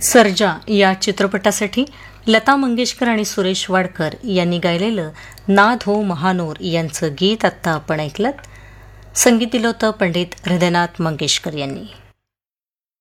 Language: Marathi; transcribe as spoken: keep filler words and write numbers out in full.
सर्जा या चित्रपटासाठी लता मंगेशकर आणि सुरेश वाडकर यांनी गायलेलं नाद हो महानोर यांचं गीत आत्ता आपण ऐकलं. संगीत दिलं होतं पंडित हृदयनाथ मंगेशकर यांनी.